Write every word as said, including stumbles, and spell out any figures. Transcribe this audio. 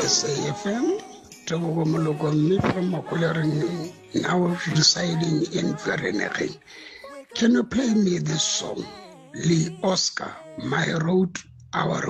S A F M, Togo Mologomi from Makulering, now residing in Vereeniging. Can you play me this song, Lee Oscar, My Road, Our Road?